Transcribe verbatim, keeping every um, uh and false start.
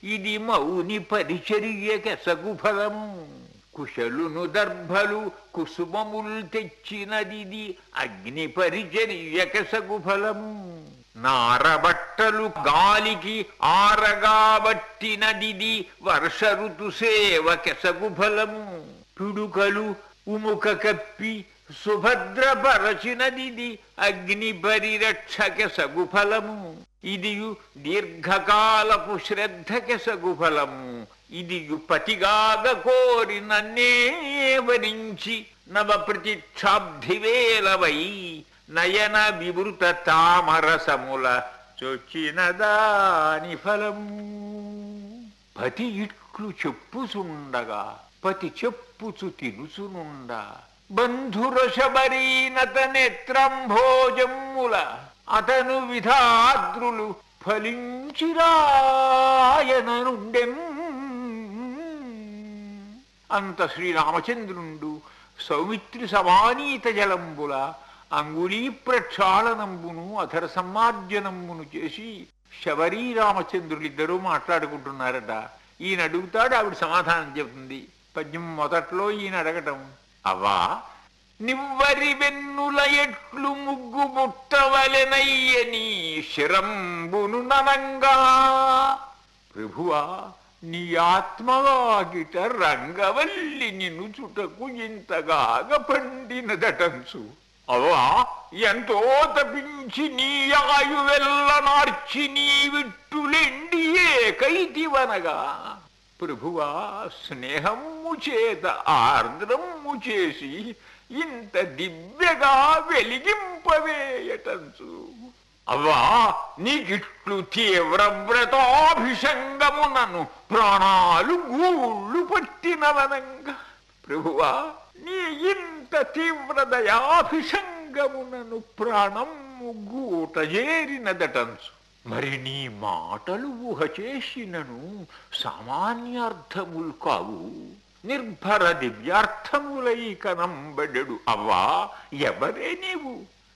ఇది మౌని పరిచర్యకెసగు ఫలము. కుశలును దర్భలు కుసుమముల్ తెచ్చినదిది అగ్ని పరిచర్యకెసగు ఫలము. నారబట్టలు గాలికి ఆరగాబట్టినదిది వర్ష ఋతు సేవకెసగు ఫలము. పిడుకలు ఉముక కప్పి సుభద్రపరచినదిది అగ్ని పరిరక్షకెసగు ఫలము. ఇదియు దీర్ఘకాలపు శ్రద్ధకెసగు ఫలము. ఇదియు పతిగాగ కోరి నన్నే వరించి నవ ప్రతిక్షాబ్ధివేలవై నయన వివృత తామరసముల చొచ్చిన దాని ఫలము. పతి ఇట్లు చెప్పుచుండగా పతి చెప్పుచు తినుచునుండ బంధురశబరీనత నేత్రంభోజమ్ముల అతను విధాద్రులు ఫలించిరాయననుండెన్. అంత శ్రీరామచంద్రుండు సౌమిత్రి సమానీత జలంబుల అంగుళీ ప్రక్షాళనంబును అధర సమ్మార్జనంబును చేసి శబరీ రామచంద్రులిద్దరూ మాట్లాడుకుంటున్నారట. ఈయన అడుగుతాడు, ఆవిడ సమాధానం చెబుతుంది. పద్యం మొదట్లో ఈయన అడగటం, అవ్వా నివ్వరి వెన్నుల ఎట్లు ముగ్గు ముట్టవలెనయ్యని శిరంబును ననంగా. ప్రభువా నీ ఆత్మవాగిట రంగవల్లి నిన్ను చుటకు ఇంతగాగ పండినదటంచు. అవా ఎంతో తపించి నీ ఆయువెల్ల నార్చి నీ విట్టులెండి ఏకైతివనగా. ప్రభువా స్నేహము చేత ఆర్ద్రము చేసి ఇంత దివ్యగా వెలిగింపవేయటంచు. అవ్వా నీకిట్లు తీవ్ర వ్రతాభిషంగమునను ప్రాణాలు గూళ్ళు పట్టినవనంగా. ప్రభువా నీ ఇంత తీవ్ర దయాభిషంగమునను ప్రాణము గూట చేరినదటంచు. మరి నీ మాటలు ఊహ చేసినను సామాన్యార్థములు కావు, నిర్భర దివ్యార్థములై కనంబడెడు. అవ్వా ఎవరే నీవు?